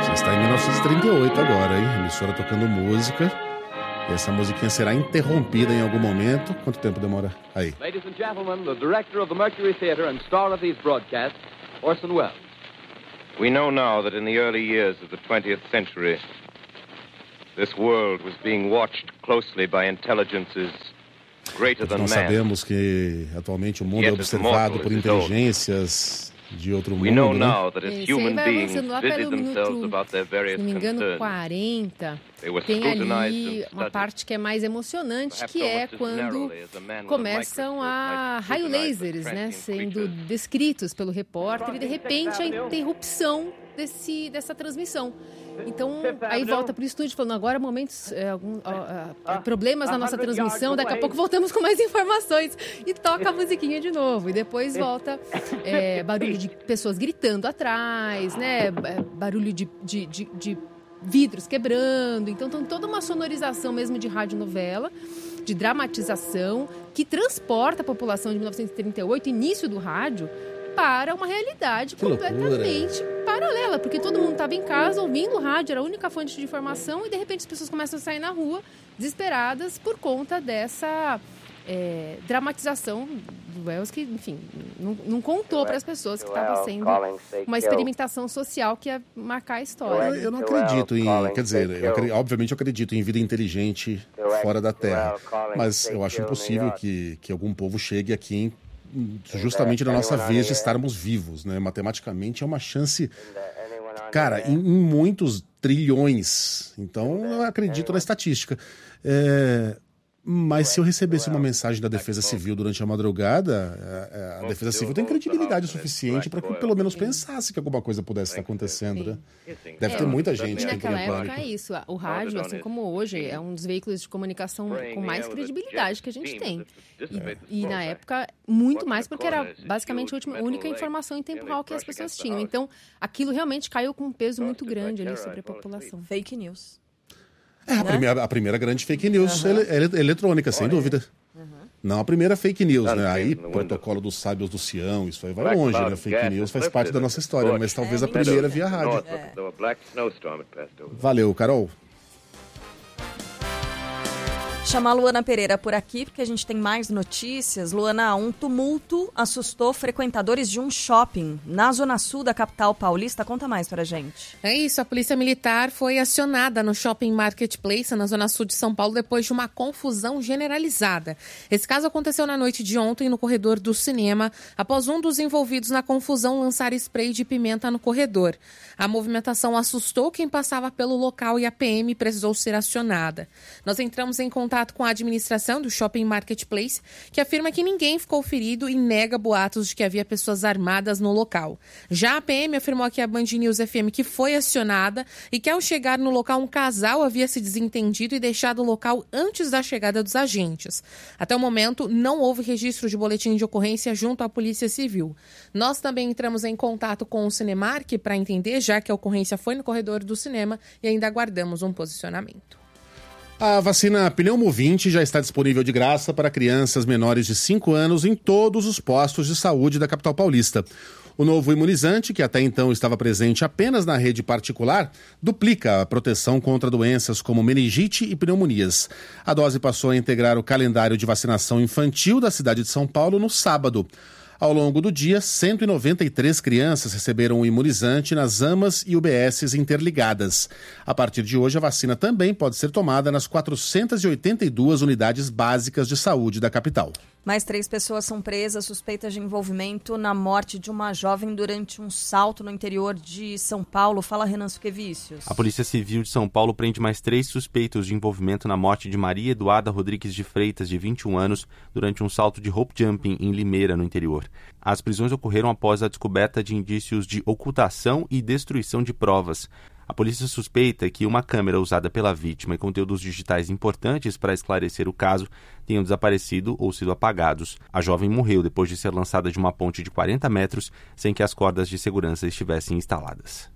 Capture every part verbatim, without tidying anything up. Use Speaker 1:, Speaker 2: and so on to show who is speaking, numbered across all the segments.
Speaker 1: Você está em mil novecentos e trinta e oito agora, hein? A emissora tocando música. E essa musiquinha será interrompida em algum momento. Quanto tempo demora? Aí.
Speaker 2: Ladies and gentlemen, the director of the Mercury Theatre and star of these broadcasts, Orson Welles.
Speaker 3: We know now that in the early years of the twentieth century, this world was being watched closely by intelligences greater than man.
Speaker 1: Nós sabemos que atualmente o mundo é observado por inteligências de outro
Speaker 3: We know
Speaker 1: mundo, né?
Speaker 3: now that as
Speaker 4: Esse aí
Speaker 3: human
Speaker 4: vai
Speaker 3: beings
Speaker 4: avançando lá
Speaker 3: busied
Speaker 4: pelo
Speaker 3: themselves
Speaker 4: minuto,
Speaker 3: about their
Speaker 4: se
Speaker 3: various
Speaker 4: não me engano,
Speaker 3: concerns,
Speaker 4: quarenta.
Speaker 3: they were
Speaker 4: Tem
Speaker 3: scrutinized
Speaker 4: ali
Speaker 3: and
Speaker 4: uma
Speaker 3: studied.
Speaker 4: parte que é mais emocionante,
Speaker 3: Perhaps
Speaker 4: que é
Speaker 3: almost as
Speaker 4: quando
Speaker 3: narrowly as a man with a
Speaker 4: começam
Speaker 3: microscope
Speaker 4: a
Speaker 3: might
Speaker 4: raio
Speaker 3: scrutinize the
Speaker 4: lasers, né,
Speaker 3: transient
Speaker 4: sendo
Speaker 3: creatures.
Speaker 4: descritos pelo repórter e de repente a interrupção desse, dessa transmissão. Então, aí volta para o estúdio falando, agora momentos, é, algum, ó, ó, problemas na nossa transmissão, daqui a pouco voltamos com mais informações e toca a musiquinha de novo. E depois volta é, barulho de pessoas gritando atrás, né, barulho de, de, de, de vidros quebrando. Então, tem toda uma sonorização mesmo de radionovela, de dramatização, que transporta a população de mil novecentos e trinta e oito, início do rádio, para uma realidade
Speaker 1: Que
Speaker 4: completamente
Speaker 1: loucura.
Speaker 4: paralela, porque todo mundo estava em casa ouvindo o rádio, era a única fonte de informação, e de repente as pessoas começam a sair na rua desesperadas por conta dessa é, dramatização do Welles, que, enfim, não, não contou para as pessoas que estava sendo uma experimentação social que ia marcar a história.
Speaker 1: Eu, eu não acredito em, quer dizer, eu, acre- obviamente eu acredito em vida inteligente fora da Terra, mas eu acho impossível que, que algum povo chegue aqui em justamente na nossa vez de estarmos vivos, né? Matematicamente é uma chance, cara, em, em muitos trilhões. Então eu acredito na estatística. É, mas se eu recebesse uma mensagem da Defesa Civil durante a madrugada, a, a Defesa Civil tem credibilidade suficiente para que eu pelo menos pensasse que alguma coisa pudesse estar acontecendo, né? Deve
Speaker 4: É,
Speaker 1: ter muita
Speaker 4: E
Speaker 1: gente que entrou
Speaker 4: naquela
Speaker 1: em
Speaker 4: época
Speaker 1: pânico.
Speaker 4: é isso. O rádio, assim como hoje, é um dos veículos de comunicação com mais credibilidade que a gente tem. E, e na época, muito mais, porque era basicamente a última, a única informação em tempo real que as pessoas tinham. Então, aquilo realmente caiu com um peso muito grande ali sobre a população.
Speaker 5: Fake news.
Speaker 1: É, a, primeira, a primeira grande fake news ele, ele, eletrônica, sem dúvida. Não a primeira fake news, né? Aí, protocolo dos sábios do Sião, isso aí vai longe, né? Fake news faz parte da nossa história, mas talvez a primeira via rádio. Valeu, Carol.
Speaker 5: Chamar a Luana Pereira por aqui, porque a gente tem mais notícias. Luana, um tumulto assustou frequentadores de um shopping na zona sul da capital paulista. Conta mais pra gente.
Speaker 6: É isso, a polícia militar foi acionada no Shopping Marketplace, na zona sul de São Paulo, depois de uma confusão generalizada. Esse caso aconteceu na noite de ontem no corredor do cinema, após um dos envolvidos na confusão lançar spray de pimenta no corredor. A movimentação assustou quem passava pelo local e a P M precisou ser acionada. Nós entramos em contato com a administração do Shopping Marketplace, que afirma que ninguém ficou ferido e nega boatos de que havia pessoas armadas no local. Já a P M afirmou que a Band News F M que foi acionada e que ao chegar no local um casal havia se desentendido e deixado o local antes da chegada dos agentes. Até o momento não houve registro de boletim de ocorrência junto à Polícia Civil. Nós também entramos em contato com o Cinemark para entender, já que a ocorrência foi no corredor do cinema, e ainda aguardamos um posicionamento.
Speaker 1: A vacina Pneumovinte já está disponível de graça para crianças menores de cinco anos em todos os postos de saúde da capital paulista. O novo imunizante, que até então estava presente apenas na rede particular, duplica a proteção contra doenças como meningite e pneumonias. A dose passou a integrar o calendário de vacinação infantil da cidade de São Paulo no sábado. Ao longo do dia, cento e noventa e três crianças receberam o imunizante nas AMAs e U B Ss interligadas. A partir de hoje, a vacina também pode ser tomada nas quatrocentas e oitenta e duas unidades básicas de saúde da capital.
Speaker 5: Mais três pessoas são presas suspeitas de envolvimento na morte de uma jovem durante um salto no interior de São Paulo. Fala, Renan Suquevicius.
Speaker 7: A Polícia Civil de São Paulo prende mais três suspeitos de envolvimento na morte de Maria Eduarda Rodrigues de Freitas, de vinte e um anos, durante um salto de rope jumping em Limeira, no interior. As prisões ocorreram após a descoberta de indícios de ocultação e destruição de provas. A polícia suspeita que uma câmera usada pela vítima e conteúdos digitais importantes para esclarecer o caso tenham desaparecido ou sido apagados. A jovem morreu depois de ser lançada de uma ponte de quarenta metros sem que as cordas de segurança estivessem instaladas.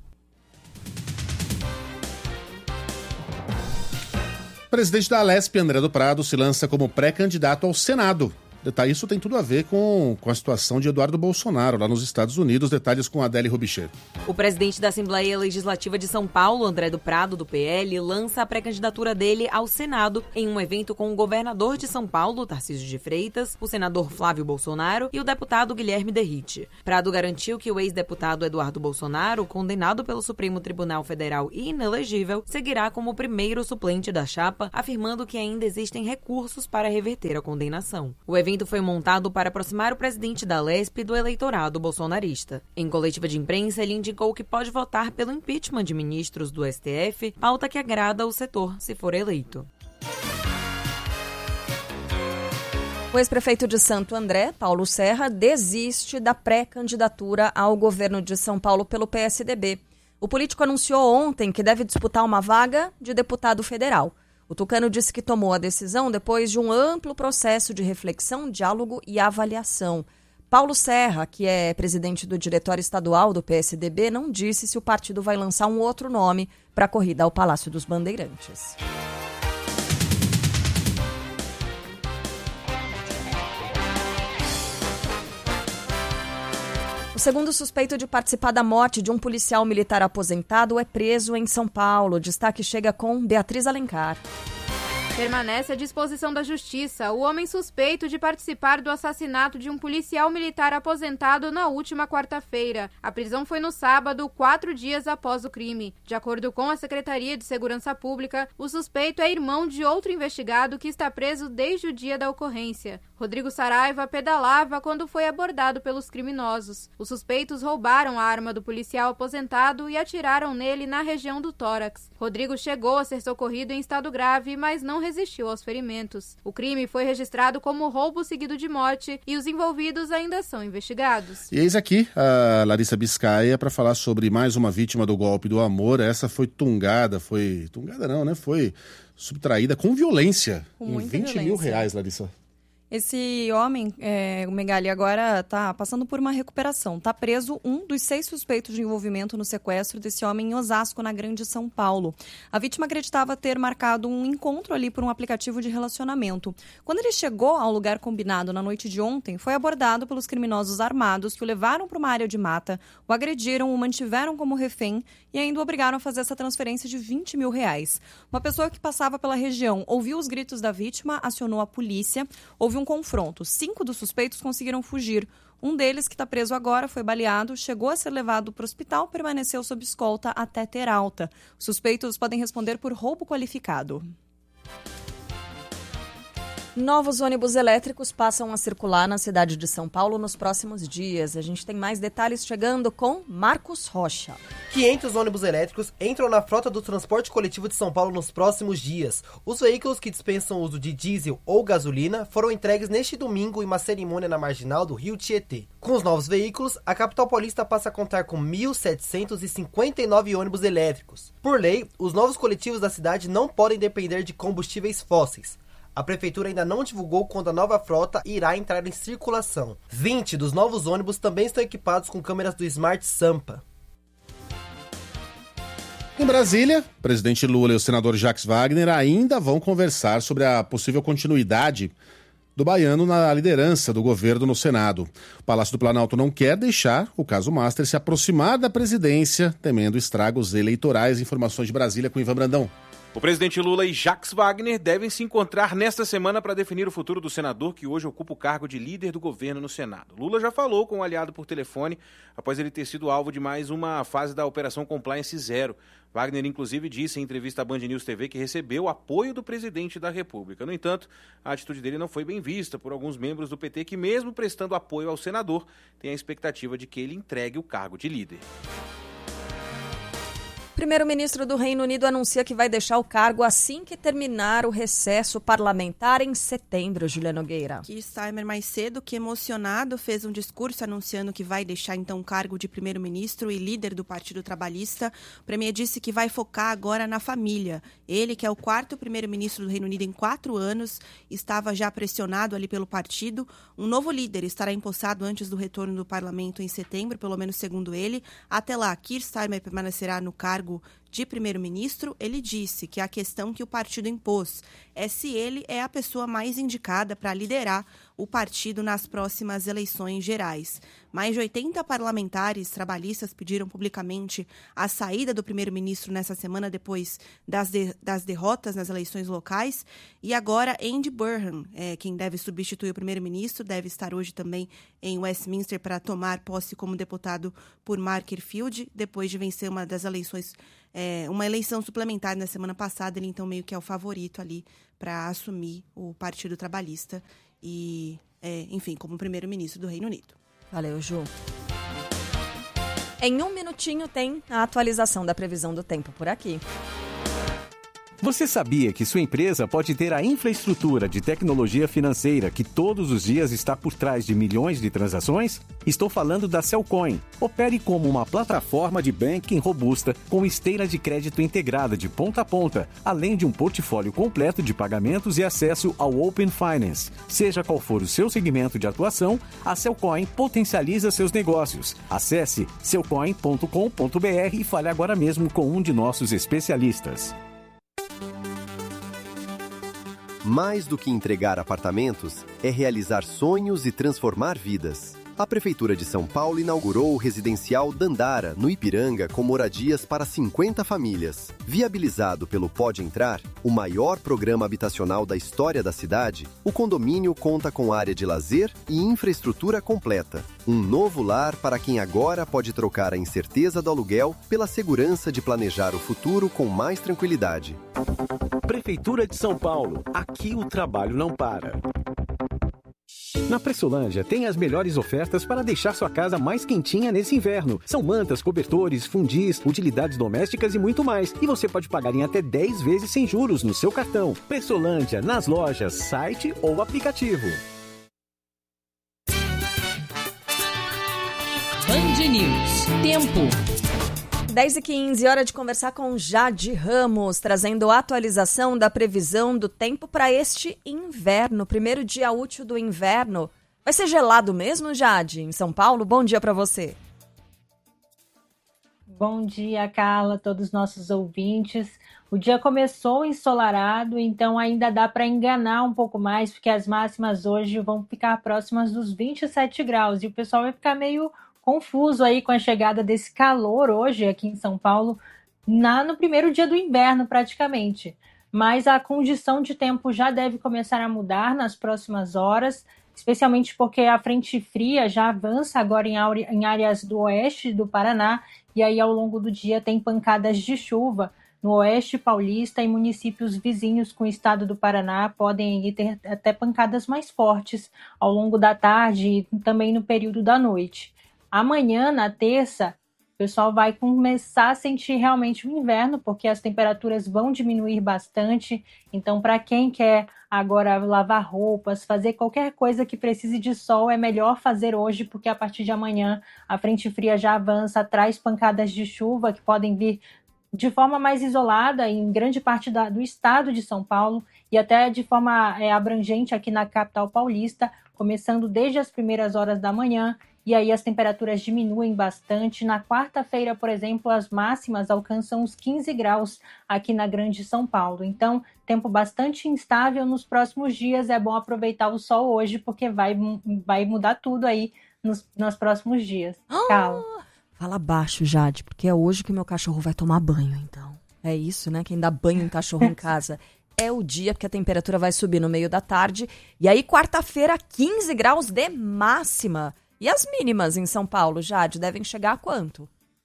Speaker 1: O presidente da Alesp, André do Prado, se lança como pré-candidato ao Senado. Detalhe, isso tem tudo a ver com, com a situação de Eduardo Bolsonaro lá nos Estados Unidos. Detalhes com a Adele Rubicher.
Speaker 8: O presidente da Assembleia Legislativa de São Paulo, André do Prado, do P L, lança a pré-candidatura dele ao Senado em um evento com o governador de São Paulo, Tarcísio de Freitas, o senador Flávio Bolsonaro e o deputado Guilherme Derrite. Prado garantiu que o ex-deputado Eduardo Bolsonaro, condenado pelo Supremo Tribunal Federal e inelegível, seguirá como o primeiro suplente da chapa, afirmando que ainda existem recursos para reverter a condenação. O evento O evento foi montado para aproximar o presidente da Lesp do eleitorado bolsonarista. Em coletiva de imprensa, ele indicou que pode votar pelo impeachment de ministros do S T F, pauta que agrada o setor, se for eleito.
Speaker 5: O ex-prefeito de Santo André, Paulo Serra, desiste da pré-candidatura ao governo de São Paulo pelo P S D B. O político anunciou ontem que deve disputar uma vaga de deputado federal. O tucano disse que tomou a decisão depois de um amplo processo de reflexão, diálogo e avaliação. Paulo Serra, que é presidente do Diretório Estadual do P S D B, não disse se o partido vai lançar um outro nome para a corrida ao Palácio dos Bandeirantes. O segundo suspeito de participar da morte de um policial militar aposentado é preso em São Paulo. O destaque chega com Beatriz Alencar.
Speaker 9: Permanece à disposição da Justiça o homem suspeito de participar do assassinato de um policial militar aposentado na última quarta-feira. A prisão foi no sábado, quatro dias após o crime. De acordo com a Secretaria de Segurança Pública, o suspeito é irmão de outro investigado que está preso desde o dia da ocorrência. Rodrigo Saraiva pedalava quando foi abordado pelos criminosos. Os suspeitos roubaram a arma do policial aposentado e atiraram nele na região do tórax. Rodrigo chegou a ser socorrido em estado grave, mas não resistiu aos ferimentos. O crime foi registrado como roubo seguido de morte e os envolvidos ainda são investigados.
Speaker 1: E eis aqui a Larissa Biscaia para falar sobre mais uma vítima do golpe do amor. Essa foi tungada, foi... Tungada não, né? Foi subtraída com violência. Com em vinte mil reais, Larissa.
Speaker 5: Esse homem, é, o Megali, agora está passando por uma recuperação. Está preso um dos seis suspeitos de envolvimento no sequestro desse homem em Osasco, na Grande São Paulo. A vítima acreditava ter marcado um encontro ali por um aplicativo de relacionamento. Quando ele chegou ao lugar combinado na noite de ontem, foi abordado pelos criminosos armados que o levaram para uma área de mata, o agrediram, o mantiveram como refém e ainda o obrigaram a fazer essa transferência de vinte mil reais. Uma pessoa que passava pela região ouviu os gritos da vítima, acionou a polícia, houve um confronto. Cinco dos suspeitos conseguiram fugir. Um deles, que está preso agora, foi baleado, chegou a ser levado para o hospital, permaneceu sob escolta até ter alta. Os suspeitos podem responder por roubo qualificado. Novos ônibus elétricos passam a circular na cidade de São Paulo nos próximos dias. A gente tem mais detalhes chegando com Marcos Rocha.
Speaker 10: quinhentos ônibus elétricos entram na frota do transporte coletivo de São Paulo nos próximos dias. Os veículos que dispensam o uso de diesel ou gasolina foram entregues neste domingo em uma cerimônia na marginal do Rio Tietê. Com os novos veículos, a capital paulista passa a contar com mil setecentos e cinquenta e nove ônibus elétricos. Por lei, os novos coletivos da cidade não podem depender de combustíveis fósseis. A prefeitura ainda não divulgou quando a nova frota irá entrar em circulação. vinte dos novos ônibus também estão equipados com câmeras do Smart Sampa.
Speaker 1: Em Brasília, o presidente Lula e o senador Jacques Wagner ainda vão conversar sobre a possível continuidade do baiano na liderança do governo no Senado. O Palácio do Planalto não quer deixar o caso Master se aproximar da presidência, temendo estragos eleitorais. Informações de Brasília com Ivan Brandão.
Speaker 11: O presidente Lula e Jacques Wagner devem se encontrar nesta semana para definir o futuro do senador que hoje ocupa o cargo de líder do governo no Senado. Lula já falou com o aliado por telefone após ele ter sido alvo de mais uma fase da Operação Compliance Zero. Wagner, inclusive, disse em entrevista à Band News T V que recebeu apoio do presidente da República. No entanto, a atitude dele não foi bem vista por alguns membros do P T que, mesmo prestando apoio ao senador, têm a expectativa de que ele entregue o cargo de líder.
Speaker 5: O primeiro-ministro do Reino Unido anuncia que vai deixar o cargo assim que terminar o recesso parlamentar em setembro, Julia Nogueira.
Speaker 12: Keir Starmer, mais cedo que emocionado, fez um discurso anunciando que vai deixar então o cargo de primeiro-ministro e líder do Partido Trabalhista. O premier disse que vai focar agora na família. Ele, que é o quarto primeiro-ministro do Reino Unido em quatro anos, estava já pressionado ali pelo partido. Um novo líder estará empossado antes do retorno do parlamento em setembro, pelo menos segundo ele. Até lá, Keir Starmer permanecerá no cargo de primeiro-ministro, ele disse que a questão que o partido impôs é se ele é a pessoa mais indicada para liderar o partido nas próximas eleições gerais. Mais de oitenta parlamentares trabalhistas pediram publicamente a saída do primeiro-ministro nessa semana depois das, de, das derrotas nas eleições locais. E agora Andy Burnham, é, quem deve substituir o primeiro-ministro, deve estar hoje também em Westminster para tomar posse como deputado por Macclesfield, depois de vencer uma das eleições, é, uma eleição suplementar na semana passada. Ele então meio que é o favorito ali para assumir o Partido Trabalhista e, é, enfim, como primeiro-ministro do Reino Unido.
Speaker 5: Valeu, Ju. Em um minutinho tem a atualização da previsão do tempo por aqui.
Speaker 13: Você sabia que sua empresa pode ter a infraestrutura de tecnologia financeira que todos os dias está por trás de milhões de transações? Estou falando da Cellcoin. Opere como uma plataforma de banking robusta com esteira de crédito integrada de ponta a ponta, além de um portfólio completo de pagamentos e acesso ao Open Finance. Seja qual for o seu segmento de atuação, a Cellcoin potencializa seus negócios. Acesse cellcoin ponto com ponto b r e fale agora mesmo com um de nossos especialistas.
Speaker 14: Mais do que entregar apartamentos, é realizar sonhos e transformar vidas. A Prefeitura de São Paulo inaugurou o residencial Dandara, no Ipiranga, com moradias para cinquenta famílias. Viabilizado pelo Pode Entrar, o maior programa habitacional da história da cidade, o condomínio conta com área de lazer e infraestrutura completa. Um novo lar para quem agora pode trocar a incerteza do aluguel pela segurança de planejar o futuro com mais tranquilidade.
Speaker 13: Prefeitura de São Paulo. Aqui o trabalho não para. Na Pressolândia tem as melhores ofertas para deixar sua casa mais quentinha nesse inverno. São mantas, cobertores, fundis, utilidades domésticas e muito mais. E você pode pagar em até dez vezes sem juros no seu cartão. Pressolândia, nas lojas, site ou aplicativo.
Speaker 15: Band News. Tempo.
Speaker 5: dez e quinze, hora de conversar com Jade Ramos, trazendo a atualização da previsão do tempo para este inverno. Primeiro dia útil do inverno. Vai ser gelado mesmo, Jade, em São Paulo? Bom dia para você.
Speaker 16: Bom dia, Carla, todos os nossos ouvintes. O dia começou ensolarado, então ainda dá para enganar um pouco mais, porque as máximas hoje vão ficar próximas dos vinte e sete graus e o pessoal vai ficar meio confuso aí com a chegada desse calor hoje aqui em São Paulo, na, no primeiro dia do inverno praticamente. Mas a condição de tempo já deve começar a mudar nas próximas horas, especialmente porque a frente fria já avança agora em, em áreas do oeste do Paraná, e aí ao longo do dia tem pancadas de chuva no oeste paulista e municípios vizinhos com o estado do Paraná podem ter até pancadas mais fortes ao longo da tarde e também no período da noite. Amanhã, na terça, o pessoal vai começar a sentir realmente o inverno, porque as temperaturas vão diminuir bastante. Então, para quem quer agora lavar roupas, fazer qualquer coisa que precise de sol, é melhor fazer hoje, porque a partir de amanhã a frente fria já avança, traz pancadas de chuva que podem vir de forma mais isolada em grande parte da, do estado de São Paulo e até de forma é, abrangente aqui na capital paulista, começando desde as primeiras horas da manhã. E aí as temperaturas diminuem bastante. Na quarta-feira, por exemplo, as máximas alcançam os quinze graus aqui na Grande São Paulo. Então, tempo bastante instável nos próximos dias. É bom aproveitar o sol hoje, porque vai, vai mudar tudo aí nos, nos próximos dias. Calma.
Speaker 5: Ah, fala baixo, Jade, porque é hoje que meu cachorro vai tomar banho, então. É isso, né? Quem dá banho em cachorro em casa é o dia, porque a temperatura vai subir no meio da tarde. E aí, quarta-feira, quinze graus de máxima. E as mínimas em São Paulo, Jade, devem chegar a quanto?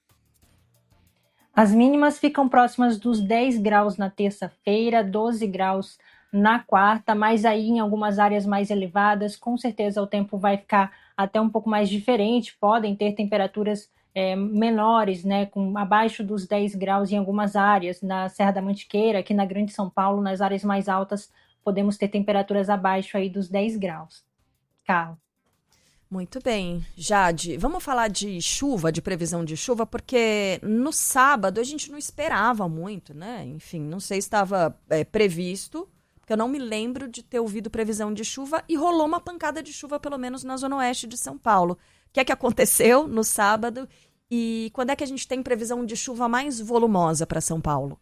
Speaker 16: As mínimas ficam próximas dos dez graus na terça-feira, doze graus na quarta, mas aí em algumas áreas mais elevadas, com certeza o tempo vai ficar até um pouco mais diferente, podem ter temperaturas é, menores, né, com abaixo dos dez graus em algumas áreas, na Serra da Mantiqueira, aqui na Grande São Paulo, nas áreas mais altas, podemos ter temperaturas abaixo aí dos dez graus. Carla.
Speaker 5: Muito bem. Jade, vamos falar de chuva, de previsão de chuva, porque no sábado a gente não esperava muito, né? Enfim, não sei se estava é, previsto, porque eu não me lembro de ter ouvido previsão de chuva e rolou uma pancada de chuva, pelo menos na zona oeste de São Paulo. O que é que aconteceu no sábado E quando é que a gente tem previsão de chuva mais volumosa para São Paulo?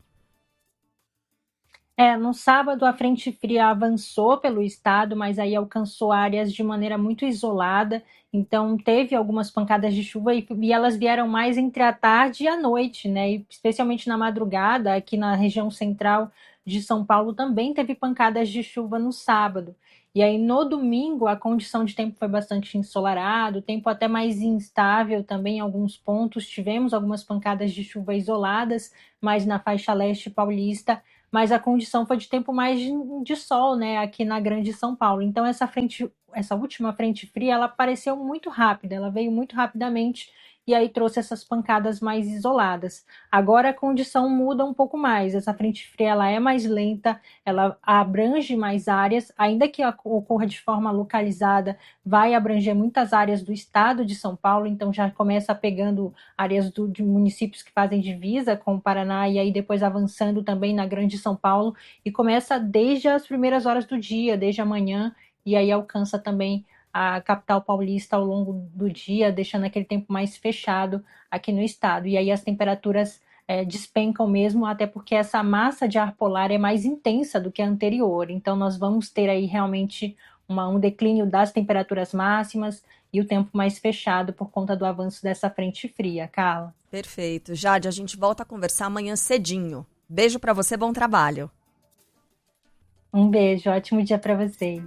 Speaker 16: É, no sábado a frente fria avançou pelo estado, mas aí alcançou áreas de maneira muito isolada, então teve algumas pancadas de chuva e, e elas vieram mais entre a tarde e a noite, né? E especialmente na madrugada, aqui na região central de São Paulo também teve pancadas de chuva no sábado. E aí no domingo a condição de tempo foi bastante ensolarado, tempo até mais instável também em alguns pontos, tivemos algumas pancadas de chuva isoladas, mas na faixa leste paulista, mas a condição foi de tempo mais de, de sol, né, aqui na Grande São Paulo. Então essa frente, essa última frente fria, ela apareceu muito rápida, ela veio muito rapidamente e aí trouxe essas pancadas mais isoladas. Agora a condição muda um pouco mais, essa frente fria ela é mais lenta, ela abrange mais áreas, ainda que ocorra de forma localizada, vai abranger muitas áreas do estado de São Paulo, então já começa pegando áreas do, de municípios que fazem divisa com o Paraná e aí depois avançando também na Grande São Paulo e começa desde as primeiras horas do dia, desde amanhã, e aí alcança também a capital paulista ao longo do dia, deixando aquele tempo mais fechado aqui no estado. E aí as temperaturas é, despencam mesmo, até porque essa massa de ar polar é mais intensa do que a anterior. Então nós vamos ter aí realmente uma, um declínio das temperaturas máximas e o tempo mais fechado por conta do avanço dessa frente fria. Carla.
Speaker 5: Perfeito. Jade, a gente volta a conversar amanhã cedinho. Beijo para você, bom trabalho.
Speaker 16: Um beijo, ótimo dia para vocês.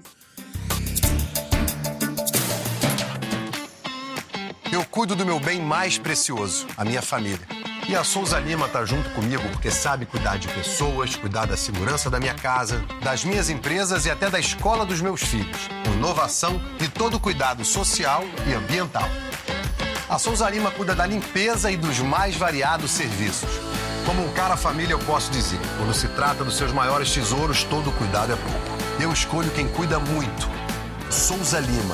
Speaker 17: Eu cuido do meu bem mais precioso, a minha família. E a Souza Lima tá junto comigo porque sabe cuidar de pessoas, cuidar da segurança da minha casa, das minhas empresas e até da escola dos meus filhos. Com inovação e todo cuidado social e ambiental. A Souza Lima cuida da limpeza e dos mais variados serviços. Como um cara família, eu posso dizer, quando se trata dos seus maiores tesouros, todo cuidado é pouco. Eu escolho quem cuida muito. Souza Lima.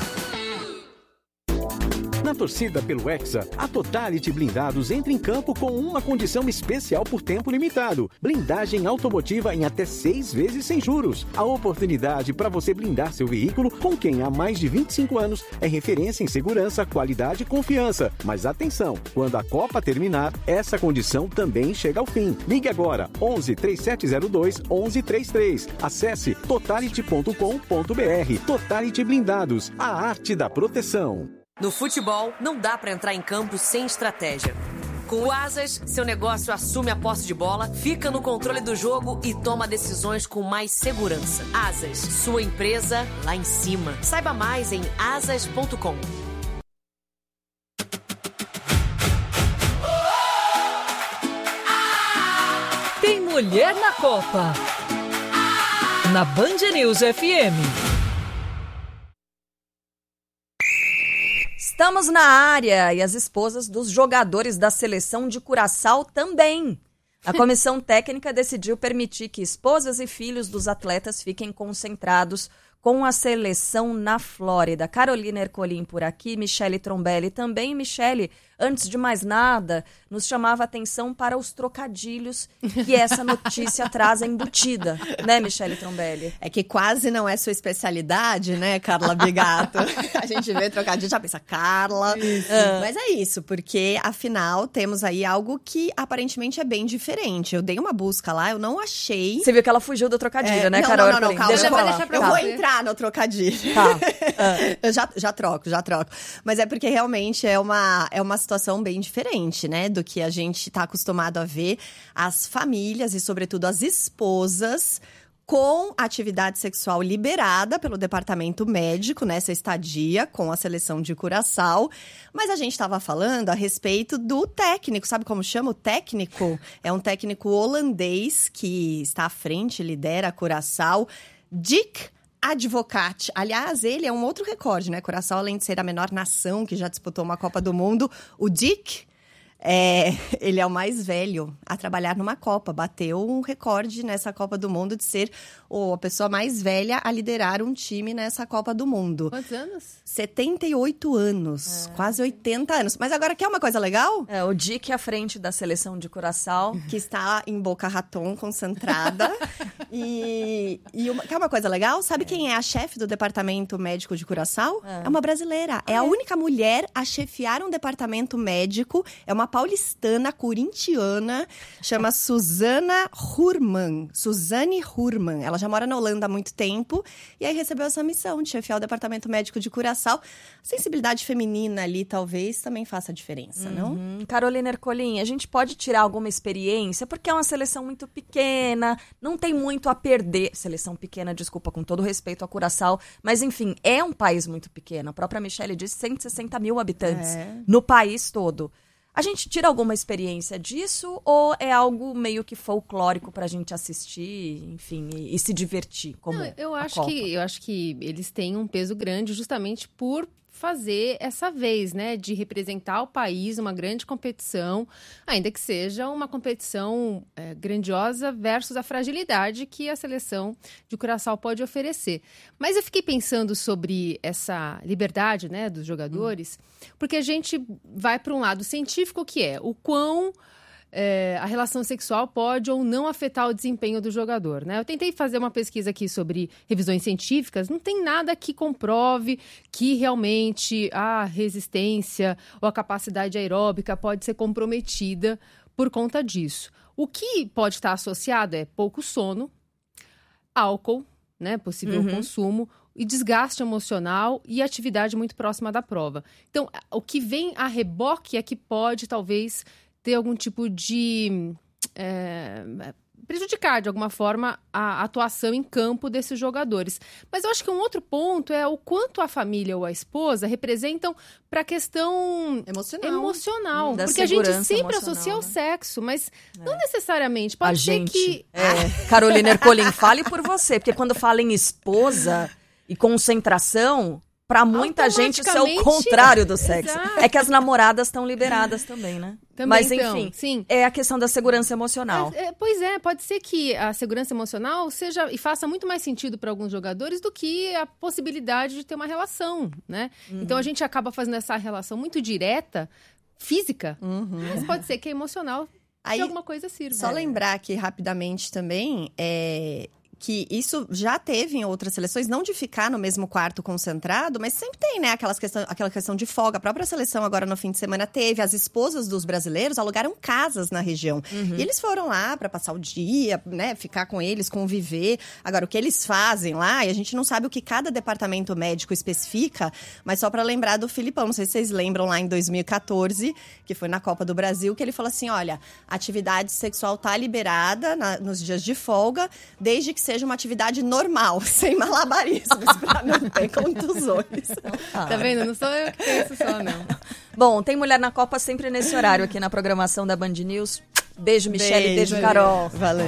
Speaker 13: Na torcida pelo Hexa, a Totality Blindados entra em campo com uma condição especial por tempo limitado. Blindagem automotiva em até seis vezes sem juros. A oportunidade para você blindar seu veículo com quem há mais de vinte e cinco anos é referência em segurança, qualidade e confiança. Mas atenção, quando a Copa terminar, essa condição também chega ao fim. Ligue agora, onze, três sete zero dois, onze trinta e três. Acesse totality ponto com ponto b r. Totality Blindados, a arte da proteção.
Speaker 18: No futebol, não dá para entrar em campo sem estratégia. Com o Asas, seu negócio assume a posse de bola, fica no controle do jogo e toma decisões com mais segurança. Asas, sua empresa lá em cima. Saiba mais em asas ponto com.
Speaker 15: Tem mulher na Copa. Na Band News F M.
Speaker 5: Estamos na área e as esposas dos jogadores da seleção de Curaçao também. A comissão técnica decidiu permitir que esposas e filhos dos atletas fiquem concentrados com a seleção na Flórida. Carolina Ercolim por aqui, Michele Trombelli também. Michele, antes de mais nada, nos chamava a atenção para os trocadilhos que essa notícia traz embutida, né, Michele Trombelli?
Speaker 19: É que quase não é sua especialidade, né, Carla Bigato? A gente vê trocadilho e já pensa, Carla. Ah. Mas é isso, porque afinal temos aí algo que aparentemente é bem diferente. Eu dei uma busca lá, eu não achei.
Speaker 5: Você viu que ela fugiu do trocadilho,
Speaker 19: é,
Speaker 5: né,
Speaker 19: não,
Speaker 5: Carol?
Speaker 19: Não, não, não, calma.
Speaker 5: Deixa
Speaker 19: eu vou,
Speaker 5: deixa pra
Speaker 19: eu
Speaker 5: você.
Speaker 19: vou entrar no trocadilho.
Speaker 5: Tá.
Speaker 19: Ah. Eu já, já troco, já troco. Mas é porque realmente é uma, é uma situação bem diferente, né? Do que a gente tá acostumado a ver as famílias e, sobretudo, as esposas com atividade sexual liberada pelo departamento médico nessa estadia com a seleção de Curaçao. Mas a gente estava falando a respeito do técnico, sabe como chama o técnico? É um técnico holandês que está à frente, lidera a Curaçao, Dick Advocaat. Aliás, ele é um outro recorde, né? Curaçao, além de ser a menor nação que já disputou uma Copa do Mundo, o Dick É, ele é o mais velho a trabalhar numa Copa. Bateu um recorde nessa Copa do Mundo de ser oh, a pessoa mais velha a liderar um time nessa Copa do Mundo.
Speaker 4: Quantos anos?
Speaker 19: setenta e oito anos, é. quase oitenta anos. Mas agora, quer uma coisa legal?
Speaker 5: É, o Dick à frente da seleção de Curaçao.
Speaker 19: Que está em Boca Raton, concentrada. e e uma, quer uma coisa legal? Sabe é. quem é a chefe do departamento médico de Curaçao? É, é uma brasileira. É ah, a é? única mulher a chefiar um departamento médico. É uma paulistana, corintiana, chama Suzana Hurman. Suzane Hurman. Ela já mora na Holanda há muito tempo e aí recebeu essa missão de chefiar o departamento médico de Curaçao. A sensibilidade feminina ali talvez também faça diferença, uhum. não?
Speaker 5: Carolina Ercolim, a gente pode tirar alguma experiência, porque é uma seleção muito pequena, não tem muito a perder. Seleção pequena, desculpa, com todo respeito a Curaçao, mas enfim, é um país muito pequeno. A própria Michele disse cento e sessenta mil habitantes é. no país todo. A gente tira alguma experiência disso ou é algo meio que folclórico pra gente assistir, enfim, e, e se divertir como
Speaker 4: Não, eu
Speaker 5: a
Speaker 4: acho
Speaker 5: Copa?
Speaker 4: que eu acho que eles têm um peso grande justamente por fazer essa vez, né, de representar o país numa grande competição, ainda que seja uma competição é, grandiosa versus a fragilidade que a seleção de Curaçao pode oferecer. Mas eu fiquei pensando sobre essa liberdade, né, dos jogadores, hum. porque a gente vai para um lado científico, que é o quão É, a relação sexual pode ou não afetar o desempenho do jogador, né? Eu tentei fazer uma pesquisa aqui sobre revisões científicas, não tem nada que comprove que realmente a resistência ou a capacidade aeróbica pode ser comprometida por conta disso. O que pode estar associado é pouco sono, álcool, né, possível uhum. consumo, e desgaste emocional e atividade muito próxima da prova. Então, o que vem a reboque é que pode, talvez, ter algum tipo de é, prejudicar, de alguma forma, a atuação em campo desses jogadores. Mas eu acho que um outro ponto é o quanto a família ou a esposa representam para a questão
Speaker 19: emocional.
Speaker 4: emocional.
Speaker 5: Da
Speaker 4: porque a gente sempre
Speaker 5: emocional,
Speaker 4: associa
Speaker 5: né?
Speaker 4: ao sexo, mas
Speaker 5: é.
Speaker 4: não necessariamente. Pode
Speaker 5: a
Speaker 4: ser
Speaker 5: gente,
Speaker 4: que...
Speaker 5: É. Carolina Ercolim, fale por você, porque quando fala em esposa e concentração... Pra muita gente isso é o contrário do sexo.
Speaker 4: Exato.
Speaker 5: É que as namoradas estão liberadas também, né?
Speaker 4: Também
Speaker 5: Mas,
Speaker 4: então,
Speaker 5: enfim,
Speaker 4: sim.
Speaker 5: é a questão da segurança emocional.
Speaker 4: É, é, pois é, pode ser que a segurança emocional seja e faça muito mais sentido para alguns jogadores do que a possibilidade de ter uma relação, né? Uhum. Então a gente acaba fazendo essa relação muito direta, física, uhum. mas pode ser que a emocional
Speaker 19: Aí,
Speaker 4: de alguma coisa sirva.
Speaker 19: Só lembrar aqui rapidamente também, é... que isso já teve em outras seleções, não de ficar no mesmo quarto concentrado, mas sempre tem, né, aquelas questão, aquela questão de folga. A própria seleção agora no fim de semana teve, as esposas dos brasileiros alugaram casas na região. Uhum. E eles foram lá para passar o dia, né, ficar com eles, conviver. Agora, o que eles fazem lá, e a gente não sabe o que cada departamento médico especifica, mas só para lembrar do Filipão, não sei se vocês lembram lá em dois mil e catorze, que foi na Copa do Brasil, que ele falou assim, olha, a atividade sexual tá liberada na, nos dias de folga, desde que seja seja uma atividade normal, sem malabarismos, pra não ter contusões.
Speaker 4: Ah. Tá vendo? Não sou eu que penso só, não.
Speaker 5: Bom, tem Mulher na Copa sempre nesse horário aqui na programação da Band News. Beijo, Michele, beijo, beijo Carol.
Speaker 19: Valeu.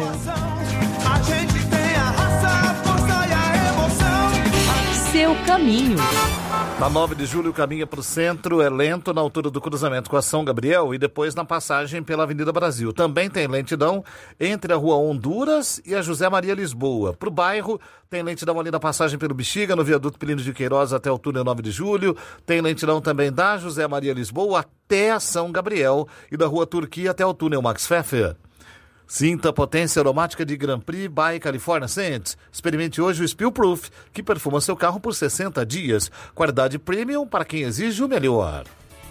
Speaker 20: A gente tem a raça, a força e a emoção.
Speaker 15: Seu caminho.
Speaker 21: Na nove de julho, o caminho para o centro é lento na altura do cruzamento com a São Gabriel e depois na passagem pela Avenida Brasil. Também tem lentidão entre a Rua Honduras e a José Maria Lisboa. Para o bairro, tem lentidão ali na passagem pelo Bexiga, no viaduto Plínio de Queiroz até o túnel nove de julho. Tem lentidão também da José Maria Lisboa até a São Gabriel e da Rua Turquia até o túnel Max Pfeffer. Sinta a potência aromática de Grand Prix by California Scents. Experimente hoje o Spill Proof, que perfuma seu carro por sessenta dias. Qualidade premium para quem exige o melhor.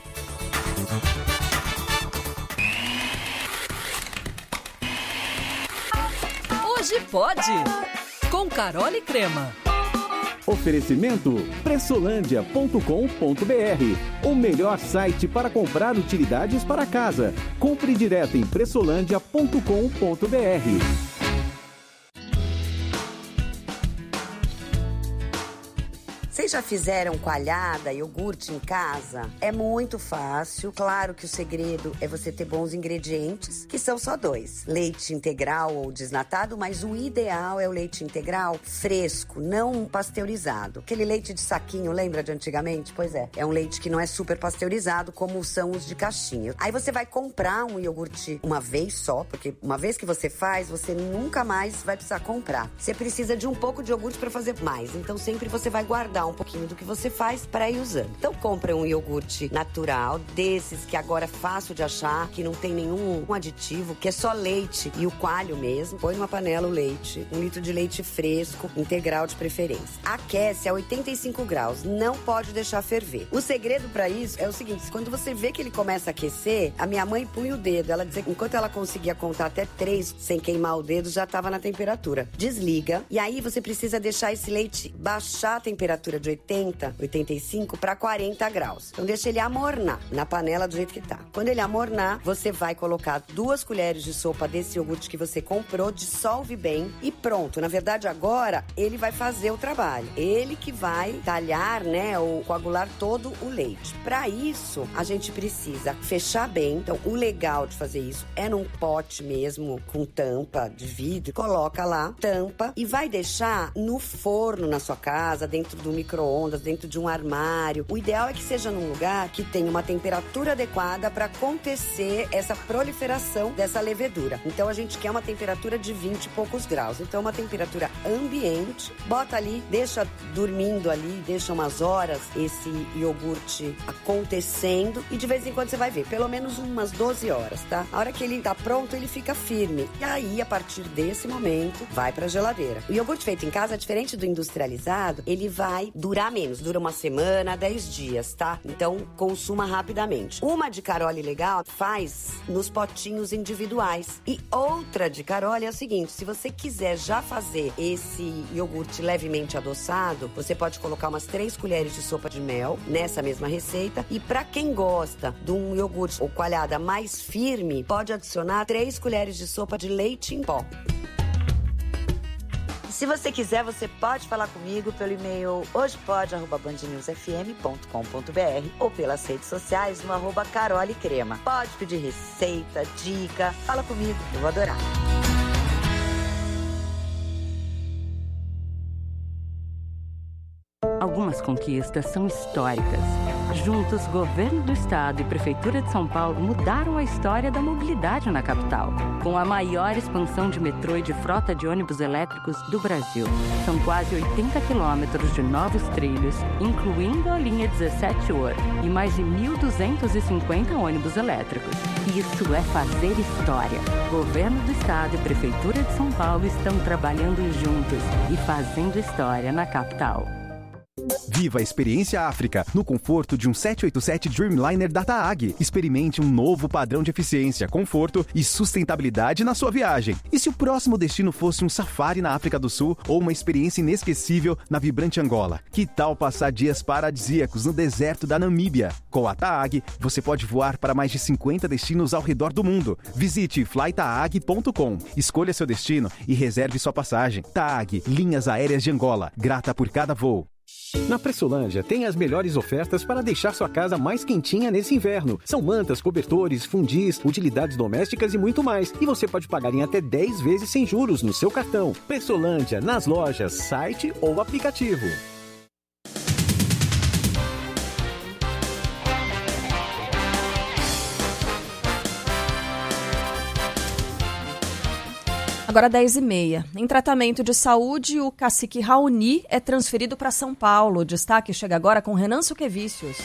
Speaker 15: Hoje pode, com Carol e Crema.
Speaker 13: Oferecimento pressolândia ponto com ponto br, o melhor site para comprar utilidades para casa. Compre direto em pressolândia ponto com ponto br.
Speaker 8: Vocês
Speaker 2: já fizeram coalhada, iogurte em casa? É muito fácil. Claro que o segredo é você ter bons ingredientes, que são só dois. Leite integral ou desnatado, mas o ideal é o leite integral fresco, não pasteurizado. Aquele leite de saquinho, lembra de antigamente? Pois é, é um leite que não é super pasteurizado, como são os de caixinha. Aí você vai comprar um iogurte uma vez só, porque uma vez que você faz, você nunca mais vai precisar comprar. Você precisa de um pouco de iogurte para fazer mais, então sempre você vai guardar um pouquinho do que você faz para ir usando. Então compra um iogurte natural, desses que agora é fácil de achar, que não tem nenhum um aditivo, que é só leite e o coalho mesmo. Põe numa panela o leite, um litro de leite fresco, integral de preferência. Aquece a oitenta e cinco graus, não pode deixar ferver. O segredo para isso é o seguinte, quando você vê que ele começa a aquecer, a minha mãe punha o dedo, ela dizia que enquanto ela conseguia contar até três sem queimar o dedo, já estava na temperatura. Desliga, e aí você precisa deixar esse leite baixar a temperatura de oitenta, oitenta e cinco para quarenta graus. Então deixa ele amornar na panela do jeito que tá. Quando ele amornar, você vai colocar duas colheres de sopa desse iogurte que você comprou, dissolve bem e pronto. Na verdade, agora ele vai fazer o trabalho. Ele que vai talhar, né, ou coagular todo o leite. Para isso, a gente precisa fechar bem. Então, o legal de fazer isso é num pote mesmo, com tampa de vidro. Coloca lá, tampa e vai deixar no forno na sua casa, dentro do micro-ondas, dentro de um armário. O ideal é que seja num lugar que tenha uma temperatura adequada para acontecer essa proliferação dessa levedura. Então, a gente quer uma temperatura de vinte e poucos graus. Então, uma temperatura ambiente. Bota ali, deixa dormindo ali, deixa umas horas esse iogurte acontecendo e de vez em quando você vai ver, pelo menos umas doze horas, tá? A hora que ele tá pronto, ele fica firme. E aí, a partir desse momento, vai pra geladeira. O iogurte feito em casa, diferente do industrializado, ele vai durar menos. Dura uma semana, dez dias, tá? Então, consuma rapidamente. Uma de Carole legal faz nos potinhos individuais. E outra de Carole é o seguinte, se você quiser já fazer esse iogurte levemente adoçado, você pode colocar umas três colheres de sopa de mel nessa mesma receita. E pra quem gosta de um iogurte ou coalhada mais firme, pode adicionar três colheres de sopa de leite em pó. Se você quiser, você pode falar comigo pelo e-mail hojepod arroba band news f m ponto com ponto b r ou pelas redes sociais no arroba Carole Crema. Pode pedir receita, dica, fala comigo, eu vou adorar.
Speaker 22: Algumas conquistas são históricas. Juntos, Governo do Estado e Prefeitura de São Paulo mudaram a história da mobilidade na capital, com a maior expansão de metrô e de frota de ônibus elétricos do Brasil. São quase oitenta quilômetros de novos trilhos, incluindo a linha dezessete ouro, e mais de mil duzentos e cinquenta ônibus elétricos. Isso é fazer história. Governo do Estado e Prefeitura de São Paulo estão trabalhando juntos e fazendo história na capital.
Speaker 23: Viva a experiência África, no conforto de um sete oito sete Dreamliner da TAAG. Experimente um novo padrão de eficiência, conforto e sustentabilidade na sua viagem. E se o próximo destino fosse um safari na África do Sul ou uma experiência inesquecível na vibrante Angola? Que tal passar dias paradisíacos no deserto da Namíbia? Com a TAAG, você pode voar para mais de cinquenta destinos ao redor do mundo. Visite fly taag ponto com, escolha seu destino e reserve sua passagem. TAAG, Linhas Aéreas de Angola, grata por cada voo.
Speaker 13: Na Pressolândia tem as melhores ofertas para deixar sua casa mais quentinha nesse inverno. São mantas, cobertores, fundis, utilidades domésticas e muito mais. E você pode pagar em até dez vezes sem juros no seu cartão. Pressolândia, nas lojas, site ou aplicativo.
Speaker 5: Agora dez e meia. Em tratamento de saúde, o cacique Raoni é transferido para São Paulo. O destaque chega agora com Renan Suquevicius.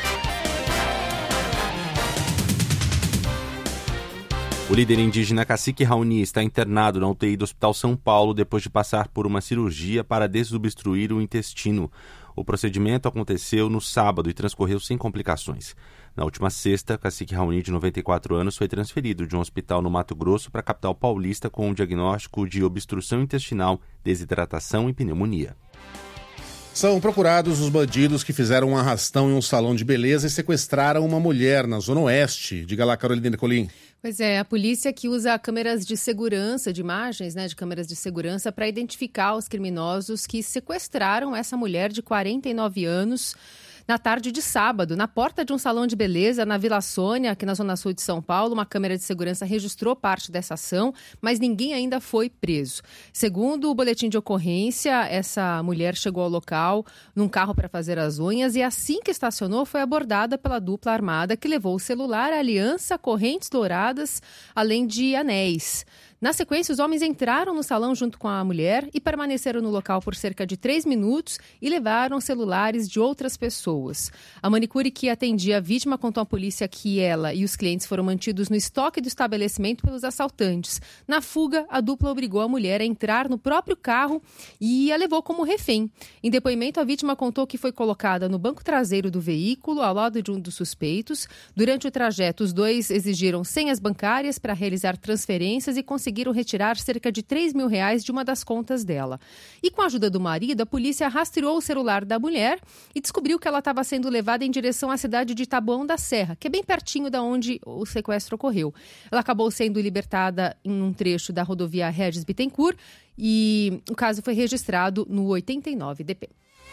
Speaker 7: O líder indígena Cacique Raoni está internado na U T I do Hospital São Paulo depois de passar por uma cirurgia para desobstruir o intestino. O procedimento aconteceu no sábado e transcorreu sem complicações. Na última sexta, Cacique Raoni, de noventa e quatro anos, foi transferido de um hospital no Mato Grosso para a capital paulista com um diagnóstico de obstrução intestinal, desidratação e pneumonia.
Speaker 1: São procurados os bandidos que fizeram um arrastão em um salão de beleza e sequestraram uma mulher na Zona Oeste. Diga lá, Carolina Ercolim.
Speaker 4: Pois é, a polícia que usa câmeras de segurança, de imagens, né, de câmeras de segurança para identificar os criminosos que sequestraram essa mulher de quarenta e nove anos na tarde de sábado, na porta de um salão de beleza na Vila Sônia, aqui na Zona Sul de São Paulo. Uma câmera de segurança registrou parte dessa ação, mas ninguém ainda foi preso. Segundo o boletim de ocorrência, essa mulher chegou ao local num carro para fazer as unhas e assim que estacionou foi abordada pela dupla armada que levou o celular, a aliança, correntes douradas, além de anéis. Na sequência, os homens entraram no salão junto com a mulher e permaneceram no local por cerca de três minutos e levaram celulares de outras pessoas. A manicure que atendia a vítima contou à polícia que ela e os clientes foram mantidos no estoque do estabelecimento pelos assaltantes. Na fuga, a dupla obrigou a mulher a entrar no próprio carro e a levou como refém. Em depoimento, a vítima contou que foi colocada no banco traseiro do veículo, ao lado de um dos suspeitos. Durante o trajeto, os dois exigiram senhas bancárias para realizar transferências e conseguiram conseguiram retirar cerca de três mil reais de uma das contas dela. E com a ajuda do marido, a polícia rastreou o celular da mulher e descobriu que ela estava sendo levada em direção à cidade de Taboão da Serra, que é bem pertinho da onde o sequestro ocorreu. Ela acabou sendo libertada em um trecho da rodovia Regis Bittencourt e o caso foi registrado no oitenta e nove D P.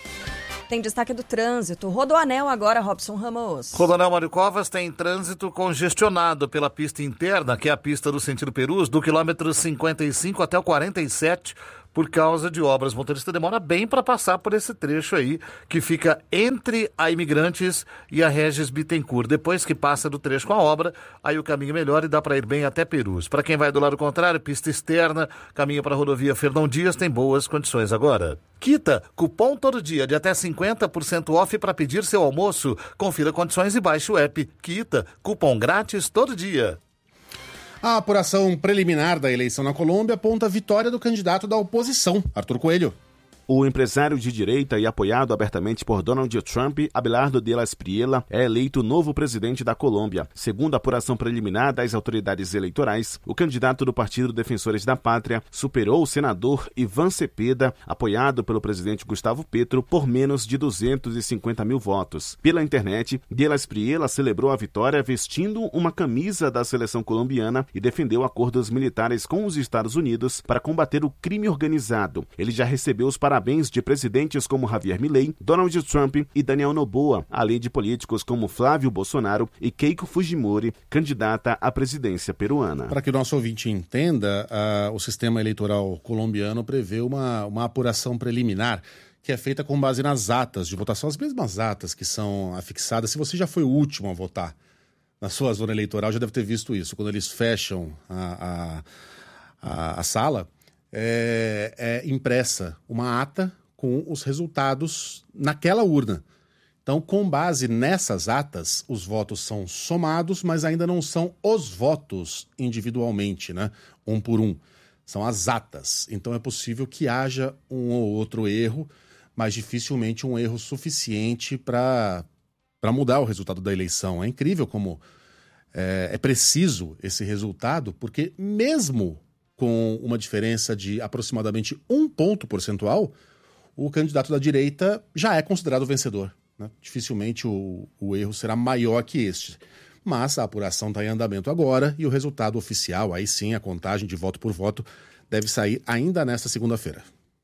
Speaker 5: Tem destaque do trânsito. Rodoanel agora, Robson Ramos.
Speaker 21: Rodoanel Mário Covas tem trânsito congestionado pela pista interna, que é a pista do sentido Perus, do quilômetro cinquenta e cinco até o quarenta e sete, por causa de obras. O motorista demora bem para passar por esse trecho aí, que fica entre a Imigrantes e a Regis Bittencourt. Depois que passa do trecho com a obra, aí o caminho melhora e dá para ir bem até Perus. Para quem vai do lado contrário, pista externa, caminho para a rodovia Fernão Dias, tem boas condições agora. Quita, cupom todo dia de até cinquenta por cento off para pedir seu almoço. Confira condições e baixe o app. Quita, cupom grátis todo dia.
Speaker 1: A apuração preliminar da eleição na Colômbia aponta a vitória do candidato da oposição, Arthur Coelho.
Speaker 7: O empresário de direita e apoiado abertamente por Donald Trump, Abelardo de la Espriella, é eleito novo presidente da Colômbia. Segundo a apuração preliminar das autoridades eleitorais, o candidato do Partido Defensores da Pátria superou o senador Ivan Cepeda, apoiado pelo presidente Gustavo Petro, por menos de duzentos e cinquenta mil votos. Pela internet, de la Espriella celebrou a vitória vestindo uma camisa da seleção colombiana e defendeu acordos militares com os Estados Unidos para combater o crime organizado. Ele já recebeu os parabéns de presidentes como Javier Milei, Donald Trump e Daniel Noboa, além de políticos como Flávio Bolsonaro e Keiko Fujimori, candidata à presidência peruana.
Speaker 1: Para que o nosso ouvinte entenda, uh, o sistema eleitoral colombiano prevê uma, uma apuração preliminar que é feita com base nas atas de votação, as mesmas atas que são afixadas. Se você já foi o último a votar na sua zona eleitoral, já deve ter visto isso. Quando eles fecham a, a, a, a sala, É, é impressa uma ata com os resultados naquela urna. Então, com base nessas atas, os votos são somados, mas ainda não são os votos individualmente, né? Um por um. São as atas. Então, é possível que haja um ou outro erro, mas dificilmente um erro suficiente para para mudar o resultado da eleição. É incrível como é, é preciso esse resultado, porque mesmo com uma diferença de aproximadamente um ponto percentual, o candidato da direita já é considerado vencedor, né? Dificilmente o, o erro será maior que este. Mas a apuração está em andamento agora e o resultado oficial, aí sim, a contagem de voto por voto, deve sair ainda nesta segunda-feira.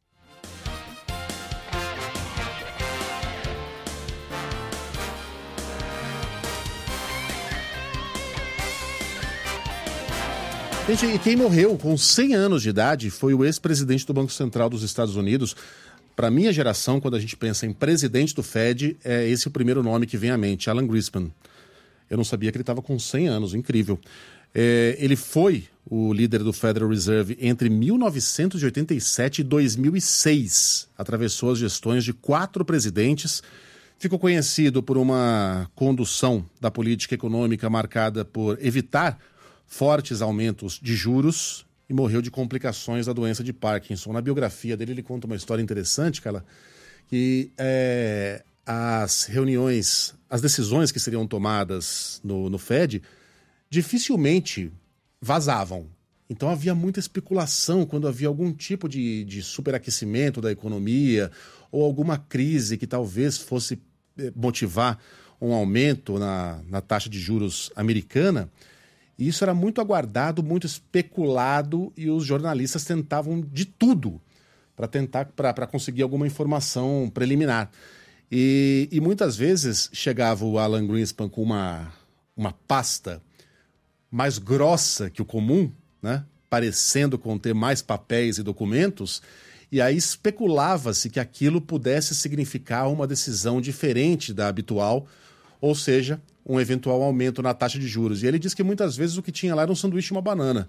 Speaker 1: Gente, e quem morreu com cem anos de idade foi o ex-presidente do Banco Central dos Estados Unidos. Para minha geração, quando a gente pensa em presidente do Fed, é esse o primeiro nome que vem à mente, Alan Greenspan. Eu não sabia que ele estava com cem anos, incrível. É, ele foi o líder do Federal Reserve entre mil novecentos e oitenta e sete e dois mil e seis. Atravessou as gestões de quatro presidentes. Ficou conhecido por uma condução da política econômica marcada por evitar fortes aumentos de juros e morreu de complicações da doença de Parkinson. Na biografia dele, ele conta uma história interessante, cara, que é, as reuniões, as decisões que seriam tomadas no, no Fed dificilmente vazavam. Então havia muita especulação quando havia algum tipo de, de superaquecimento da economia ou alguma crise que talvez fosse motivar um aumento na, na taxa de juros americana. E isso era muito aguardado, muito especulado, e os jornalistas tentavam de tudo para tentar para conseguir alguma informação preliminar. E, e muitas vezes chegava o Alan Greenspan com uma, uma pasta mais grossa que o comum, né? Parecendo conter mais papéis e documentos, e aí especulava-se que aquilo pudesse significar uma decisão diferente da habitual, ou seja, um eventual aumento na taxa de juros. E ele diz que muitas vezes o que tinha lá era um sanduíche e uma banana.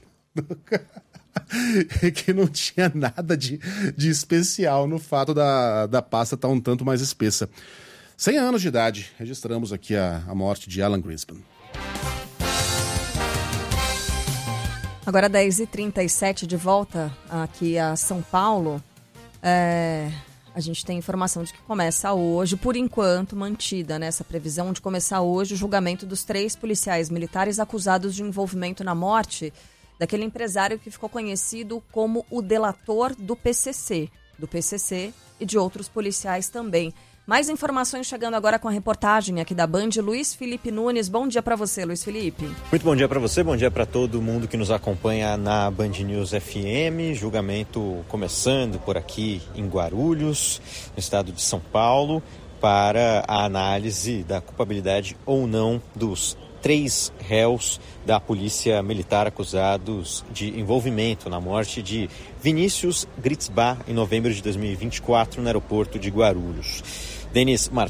Speaker 1: Que não tinha nada de, de especial no fato da, da pasta estar um tanto mais espessa. cem anos de idade, registramos aqui a, a morte de Alan Greenspan.
Speaker 5: Agora dez e trinta e sete, de volta aqui a São Paulo. É, a gente tem informação de que começa hoje, por enquanto mantida nessa previsão de começar hoje o julgamento dos três policiais militares acusados de envolvimento na morte daquele empresário que ficou conhecido como o delator do P C C, do P C C e de outros policiais também. Mais informações chegando agora com a reportagem aqui da Band. Luiz Felipe Nunes, bom dia para você, Luiz Felipe.
Speaker 3: Muito bom dia para você, bom dia para todo mundo que nos acompanha na Band News F M. Julgamento começando por aqui em Guarulhos, no estado de São Paulo, para a análise da culpabilidade ou não dos três réus da Polícia Militar acusados de envolvimento na morte de Vinícius Gritzbach em novembro de dois mil e vinte e quatro no aeroporto de Guarulhos. Denis Martins